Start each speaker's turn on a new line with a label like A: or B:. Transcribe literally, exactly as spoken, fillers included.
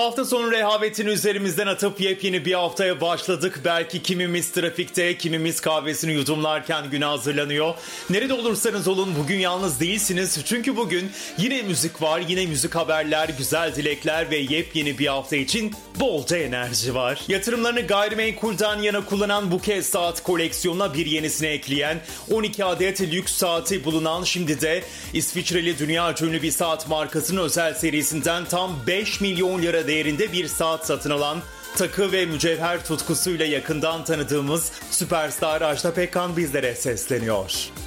A: Hafta sonu rehavetini üzerimizden atıp yepyeni bir haftaya başladık. Belki kimimiz trafikte, kimimiz kahvesini yudumlarken güne hazırlanıyor. Nerede olursanız olun bugün yalnız değilsiniz. Çünkü bugün yine müzik var, yine müzik haberler, güzel dilekler ve yepyeni bir hafta için bolca enerji var. Yatırımlarını gayrimenkulden yana kullanan Buket saat koleksiyonuna bir yenisini ekleyen, on iki adet lüks saati bulunan, şimdi de İsviçreli dünya ünlü bir saat markasının özel serisinden tam beş milyon lira değerinde bir saat satın alan, takı ve mücevher tutkusuyla yakından tanıdığımız süperstar Ajda Pekkan bizlere sesleniyor.